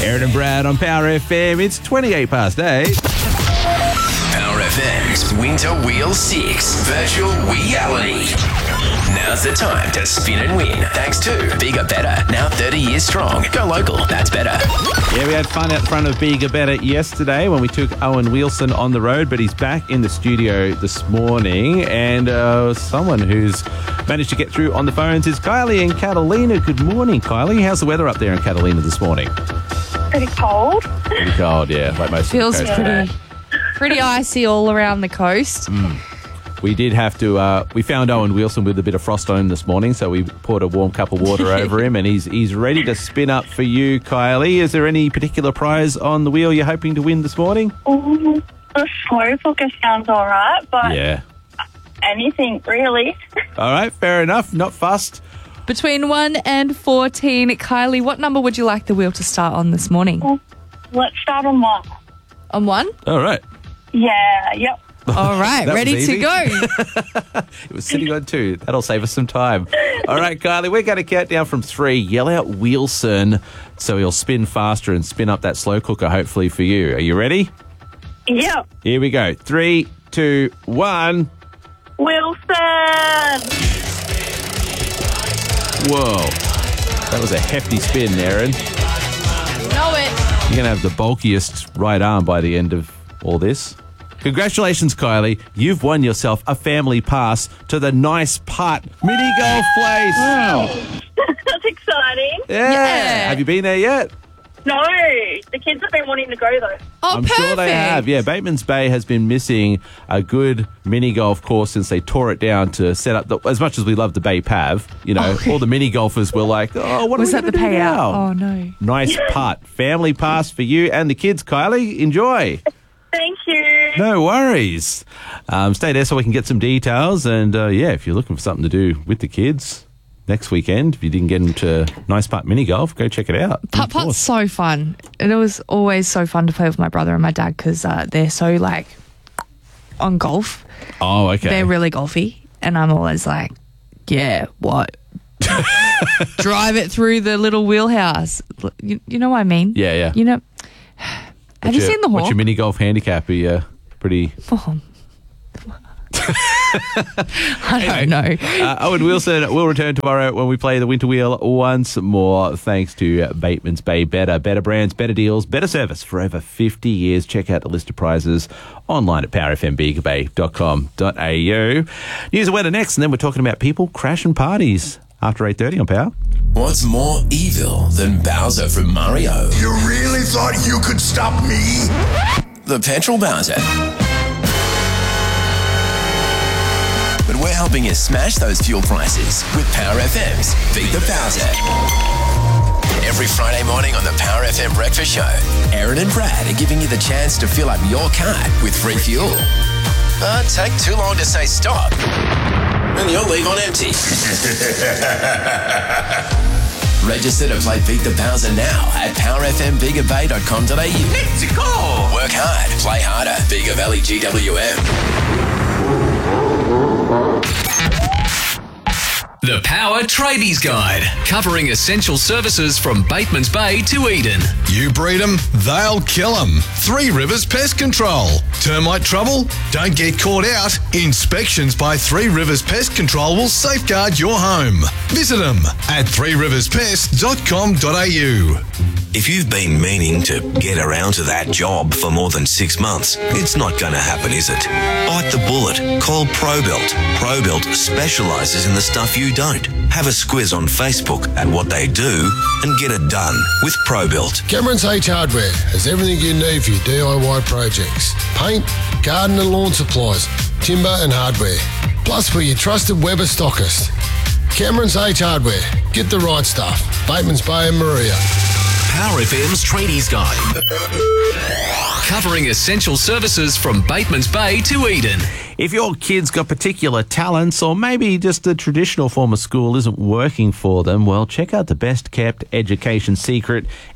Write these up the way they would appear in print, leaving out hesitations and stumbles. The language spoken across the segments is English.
Aaron and Brad on Power FM. It's 28 past 8. Power FM's Winter Wheel 6 Virtual Reality. Now's the time to spin and win. Thanks to Bigger Better. Now 30 years strong. Go local. That's better. Yeah, we had fun out front of Bigger Better yesterday when we took Owen Wilson on the road, but he's back in the studio this morning. And someone who's managed to get through on the phones is Kylie in Catalina. Good morning, Kylie. How's the weather up there in Catalina this morning? Pretty cold. Pretty cold, yeah. Like most Feels of the coast. pretty icy all around the coast. We did have to, we found Owen Wilson with a bit of frost on him this morning, so we poured a warm cup of water over him, and he's ready to spin up for you, Kylie. Is there any particular prize on the wheel you're hoping to win this morning? The slow cooker sounds all right, but Yeah. anything really. All right, fair enough. Not fussed. Between 1 and 14, Kylie, what number would you like the wheel to start on this morning? Let's start on one. On 1? All right. Yeah, yep. All right, That was ready to easy. go. It was sitting on 2. That'll save us some time. All right, Kylie, we're going to count down from 3. Yell out Wilson so he'll spin faster and spin up that slow cooker, hopefully, for you. Are you ready? Yep. Here we go. 3, 2, 1. Wilson! Whoa. That was a hefty spin, Aaron. Know it. You're going to have the bulkiest right arm by the end of all this. Congratulations, Kylie. You've won yourself a family pass to the Nice Putt mini golf place. Wow. That's exciting. Yeah. Have you been there yet? No, the kids have been wanting to go though. Oh, I'm perfect. sure they have. Yeah, Bateman's Bay has been missing a good mini golf course since they tore it down to set up. As much as we love the Bay Pav, you know, all the mini golfers were like, "Oh, what Was are we that the gonna do payout? now?" Oh, no. Nice Putt, family pass for you and the kids. Kylie, enjoy. Thank you. No worries. Stay there so we can get some details. And yeah, if you're looking for something to do with the kids next weekend, if you didn't get into Nice Putt mini golf, go check it out. Putt-putt's so fun. And it was always so fun to play with my brother and my dad because they're so, like, on golf. Oh, okay. They're really golfy. And I'm always like, yeah, what? Drive it through the little wheelhouse. You know what I mean? Yeah, yeah. You know, have you seen the What's Hawk? your mini golf handicap? Are you pretty... Oh. I don't know. Owen Wilson will return tomorrow when we play the Winter Wheel once more, thanks to Bateman's Bay. Better brands, better deals, better service for over 50 years. Check out the list of prizes online at powerfmbigabay.com.au. News and weather next, and then we're talking about people crashing parties after 8:30 on Power. What's more evil than Bowser from Mario? You really thought you could stop me? The petrol Bowser. But we're helping you smash those fuel prices with Power FM's Beat the Bowser. Every Friday morning on the Power FM Breakfast Show, Aaron and Brad are giving you the chance to fill up your card with free fuel. But take too long to say stop, and you'll leave on empty. Register to play Beat the Bowser now at powerfmbiggerbay.com.au. Let's go! Work hard, play harder. Bigger Valley GWM. The Power Tradies Guide, covering essential services from Bateman's Bay to Eden. You breed them, they'll kill them. Three Rivers Pest Control. Termite trouble? Don't get caught out. Inspections by Three Rivers Pest Control will safeguard your home. Visit them at threeriverspest.com.au. If you've been meaning to get around to that job for more than 6 months, it's not going to happen, is it? Bite the bullet. Call ProBuilt. ProBuilt specialises in the stuff you don't. Have a squiz on Facebook at what they do and get it done with ProBuilt. Cameron's H Hardware has everything you need for your DIY projects. Paint, garden and lawn supplies, timber and hardware. Plus we're your trusted Weber stockist. Cameron's H Hardware. Get the right stuff. Bateman's Bay and Maria. Power FM's Tradies Guide, covering essential services from Bateman's Bay to Eden. If your kid's got particular talents, or maybe just the traditional form of school isn't working for them, well, check out the best kept education secret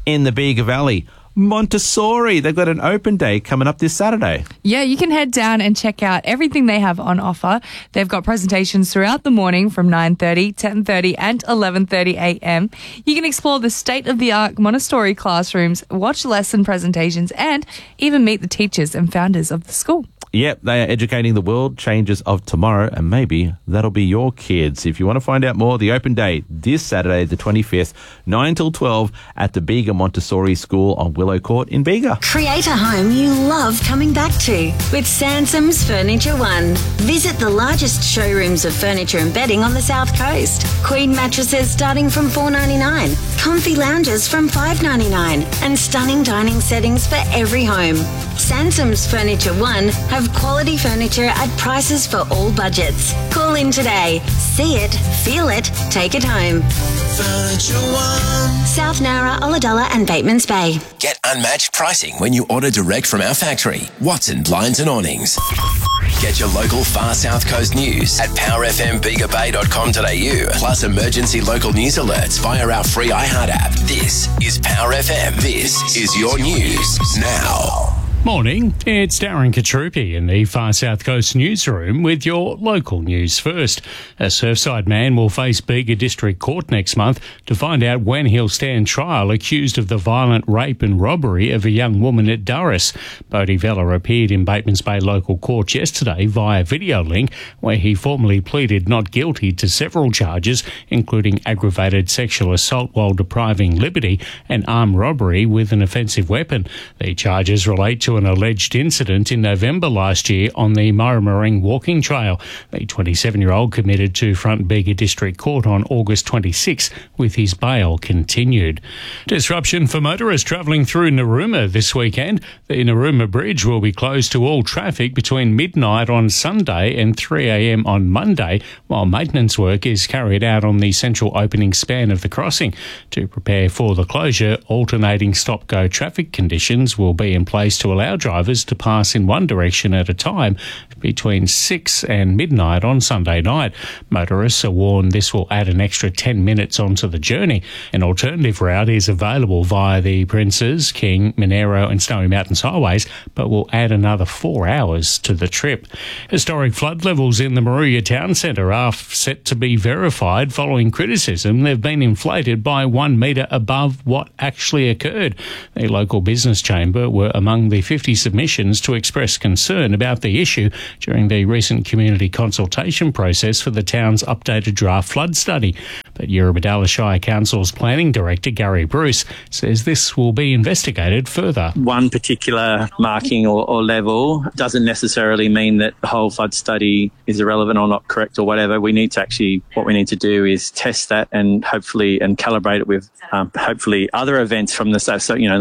in the Bega Valley. Montessori, they've got an open day coming up this Saturday. Yeah, you can head down and check out everything they have on offer. They've got presentations throughout the morning from 9:30, 10:30 and 11:30 a.m. You can explore the state-of-the-art Montessori classrooms, watch lesson presentations and even meet the teachers and founders of the school. Yep, they are educating the world changes of tomorrow, and maybe that'll be your kids. If you want to find out more, the open day this Saturday, the 25th, 9 till 12 at the Bega Montessori School on Willow Court in Bega. Create a home you love coming back to with Sansom's Furniture One. Visit the largest showrooms of furniture and bedding on the South Coast. Queen mattresses starting from $4.99, comfy lounges from $5.99, and stunning dining settings for every home. Sansom's Furniture One have quality furniture at prices for all budgets. Call in today. See it, feel it, take it home. Furniture One. South Nowra, Ulladulla and Batemans Bay. Get unmatched pricing when you order direct from our factory, Watson Blinds and Awnings. Get your local far South Coast news at powerfmbegabay.com.au, plus emergency local news alerts via our free iHeart app. This is Power FM. This is your news now. Morning, it's Darren Katrupi in the Far South Coast newsroom with your local news first. A Surfside man will face Bega District Court next month to find out when he'll stand trial accused of the violent rape and robbery of a young woman at Durras. Bodie Vella appeared in Batemans Bay Local Court yesterday via video link, where he formally pleaded not guilty to several charges, including aggravated sexual assault while depriving liberty and armed robbery with an offensive weapon. The charges relate to an alleged incident in November last year on the Murrumarring walking trail. The 27-year-old committed to front Bega District Court on August 26 with his bail continued. Disruption for motorists travelling through Narooma this weekend. The Narooma Bridge will be closed to all traffic between midnight on Sunday and 3 a.m. on Monday, while maintenance work is carried out on the central opening span of the crossing. To prepare for the closure, alternating stop-go traffic conditions will be in place to allow drivers to pass in one direction at a time between 6 and midnight on Sunday night. Motorists are warned this will add an extra 10 minutes onto the journey. An alternative route is available via the Princes, King, Monero and Snowy Mountains highways, but will add another 4 hours to the trip. Historic flood levels in the Moruya Town Centre are set to be verified following criticism they've been inflated by 1 metre above what actually occurred. The local business chamber were among the 50 submissions to express concern about the issue during the recent community consultation process for the town's updated draft flood study. But Eurobodalla Shire Council's Planning Director, Gary Bruce, says this will be investigated further. One particular marking or level doesn't necessarily mean that the whole flood study is irrelevant or not correct or whatever. What we need to do is test that and hopefully calibrate it with hopefully other events from the the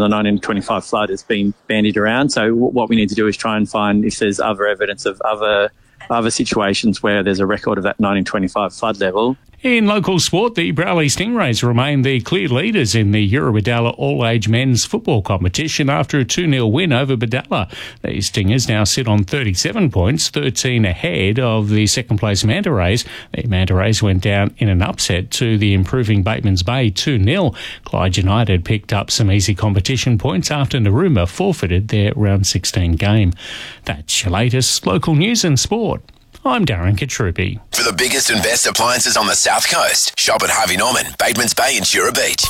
1925 flood has been bandied around. So what we need to do is try and find if there's other evidence of other situations where there's a record of that 1925 flood level. In local sport, the Brawley Stingrays remain the clear leaders in the Eurobodalla all-age men's football competition after a 2-0 win over Badalla. The Stingers now sit on 37 points, 13 ahead of the second-place Manta Rays. The Manta Rays went down in an upset to the improving Batemans Bay 2-0. Clyde United picked up some easy competition points after Narooma forfeited their round 16 game. That's your latest local news and sport. I'm Darren Katrupi. For the biggest and best appliances on the South Coast, shop at Harvey Norman, Batemans Bay and Jura Beach.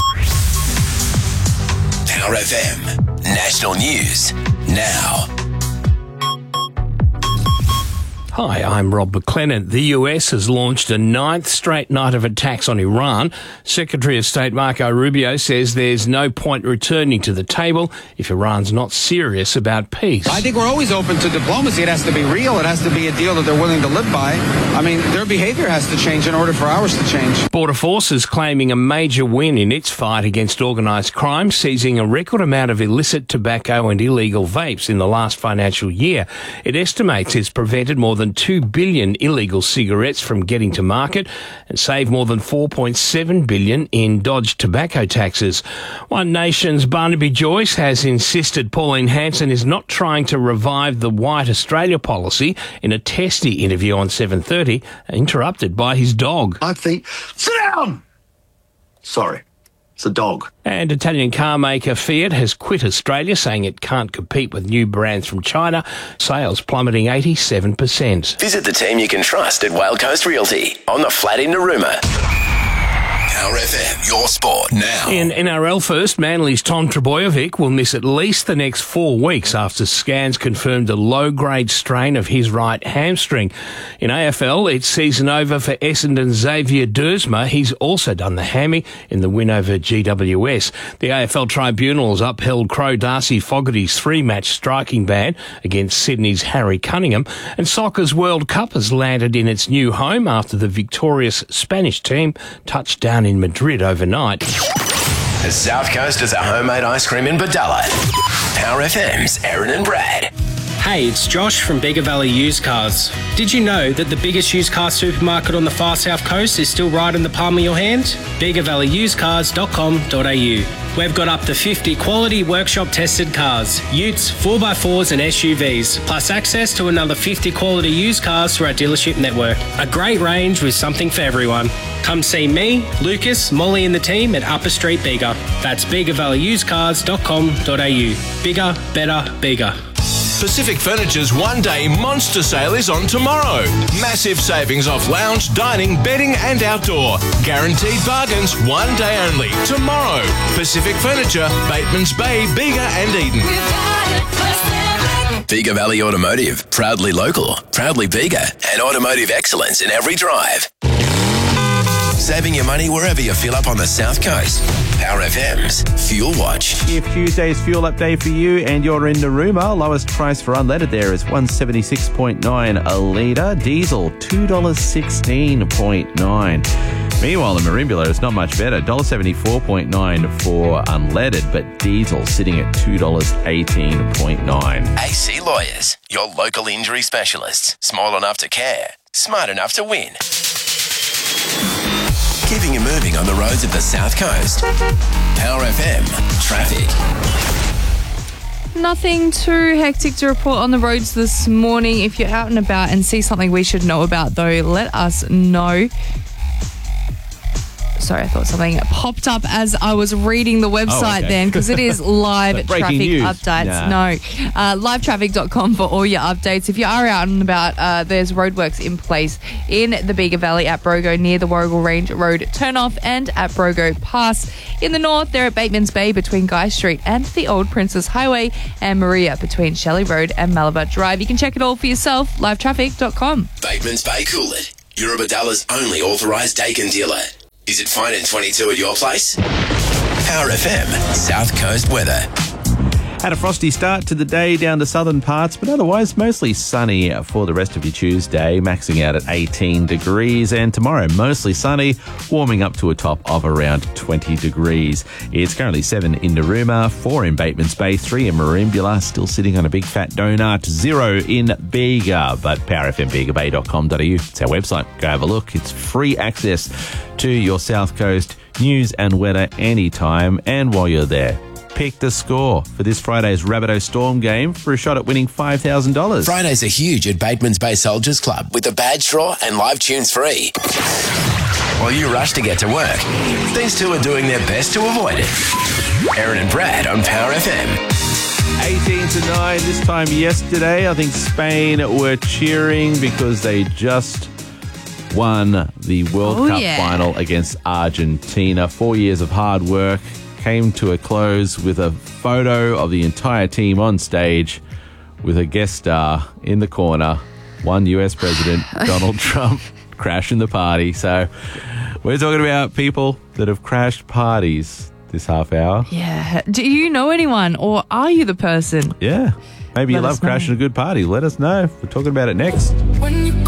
Power FM. National News. Now. Hi, I'm Rob McLennan. The US has launched a 9th straight night of attacks on Iran. Secretary of State Marco Rubio says there's no point returning to the table if Iran's not serious about peace. I think we're always open to diplomacy. It has to be real. It has to be a deal that they're willing to live by. I mean, their behavior has to change in order for ours to change. Border Forces claiming a major win in its fight against organised crime, seizing a record amount of illicit tobacco and illegal vapes in the last financial year. It estimates it's prevented more than 2 billion illegal cigarettes from getting to market and saved more than 4.7 billion in dodged tobacco taxes. One Nation's Barnaby Joyce has insisted Pauline Hanson is not trying to revive the White Australia policy in a testy interview on 7:30, interrupted by his dog. I think... Sit down! Sorry. It's a dog. And Italian car maker Fiat has quit Australia, saying it can't compete with new brands from China. Sales plummeting 87%. Visit the team you can trust at Whale Coast Realty on the flat in Narooma. Power FM, your sport now. In NRL first, Manly's Tom Trbojevic will miss at least the next 4 weeks after scans confirmed a low-grade strain of his right hamstring. In AFL, it's season over for Essendon's Xavier Dersma. He's also done the hammy in the win over GWS. The AFL Tribunals upheld Crow Darcy Fogarty's 3-match striking ban against Sydney's Harry Cunningham. And Soccer's World Cup has landed in its new home after the victorious Spanish team touched down in Madrid overnight. The South Coast is a homemade ice cream in Badalla. Power FM's Aaron and Brad. Hey, it's Josh from Bega Valley Used Cars. Did you know that the biggest used car supermarket on the far south coast is still right in the palm of your hand? BegaValleyUsedCars.com.au. We've got up to 50 quality workshop tested cars, utes, 4x4s and SUVs, plus access to another 50 quality used cars through our dealership network. A great range with something for everyone. Come see me, Lucas, Molly and the team at Upper Street Bega. That's BegaValleyUsedCars.com.au. Bigger, better, bigger. Pacific Furniture's one-day monster sale is on tomorrow. Massive savings off lounge, dining, bedding and outdoor. Guaranteed bargains one day only. Tomorrow. Pacific Furniture, Bateman's Bay, Bega and Eden. Bega Valley Automotive, proudly local, proudly Bega, and automotive excellence in every drive. Saving your money wherever you fill up on the South Coast. Power FM's Fuel Watch. If Tuesday's fuel update for you and you're in Narooma, lowest price for unleaded there is $176.9 a litre. Diesel, $2.16.9. Meanwhile, the Merimbula is not much better. $1.74.9 for unleaded, but diesel sitting at $2.18.9. AC Lawyers, your local injury specialists. Small enough to care, smart enough to win. Keeping you moving on the roads of the South Coast. Power FM traffic. Nothing too hectic to report on the roads this morning. If you're out and about and see something we should know about, though, let us know. Sorry, I thought something popped up as I was reading the website then, because it is live traffic news. updates. No. Livetraffic.com for all your updates. If you are out and about, there's roadworks in place in the Bega Valley at Brogo near the Warrigal Range Road turnoff and at Brogo Pass. In the north, they're at Bateman's Bay between Guy Street and the Old Princess Highway, and Maria between Shelley Road and Malabar Drive. You can check it all for yourself, livetraffic.com. Bateman's Bay Coolid, Eurobadulla's only authorised Dakin dealer. Is it fine in 22 at your place? Power FM, South Coast weather. Had a frosty start to the day down to southern parts, but otherwise mostly sunny for the rest of your Tuesday, maxing out at 18 degrees. And tomorrow, mostly sunny, warming up to a top of around 20 degrees. It's currently 7 in Narooma, 4 in Bateman's Bay, 3 in Merimbula, still sitting on a big fat donut, 0 in Bega. But powerfmbegabay.com.au, it's our website. Go have a look. It's free access to your South Coast news and weather anytime. And while you're there, pick the score for this Friday's Rabbitoh Storm game for a shot at winning $5,000. Fridays are huge at Bateman's Bay Soldiers Club with the badge draw and live tunes free. While you rush to get to work, these two are doing their best to avoid it. Aaron and Brad on Power FM. 18-9 this time yesterday. I think Spain were cheering because they just won the World Cup final against Argentina. 4 years of hard work came to a close with a photo of the entire team on stage with a guest star in the corner, one US President, Donald Trump, crashing the party. So we're talking about people that have crashed parties this half hour. Yeah. Do you know anyone, or are you the person? Yeah. Maybe you love crashing a good party. Let us know. We're talking about it next. When you